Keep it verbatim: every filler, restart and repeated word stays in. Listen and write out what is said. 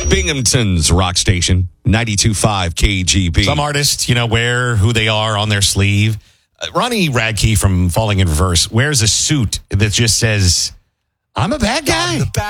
Binghamton's rock station, ninety-two point five K G B. Some artists, you know, wear who they are on their sleeve. Uh, Ronnie Radke from Falling in Reverse wears a suit that just says, I'm a bad guy.